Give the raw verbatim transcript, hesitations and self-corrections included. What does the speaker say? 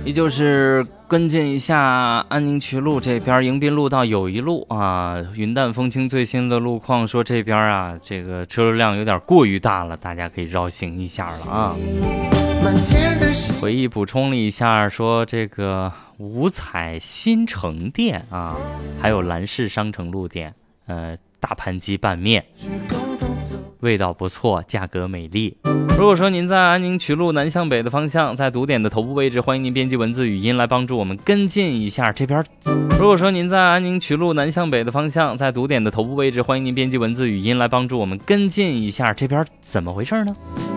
也就是跟进一下安宁渠路这边迎宾路到友谊路啊，云淡风轻最新的路况说这边啊，这个车流量有点过于大了，大家可以绕行一下了啊。回忆补充了一下，说这个五彩新城店啊，还有兰市商城路店，呃，大盘鸡拌面，味道不错，价格美丽。如果说您在安宁渠路南向北的方向，在读点的头部位置，欢迎您编辑文字语音来帮助我们跟进一下这边。如果说您在安宁渠路南向北的方向，在读点的头部位置，欢迎您编辑文字语音来帮助我们跟进一下这边怎么回事呢？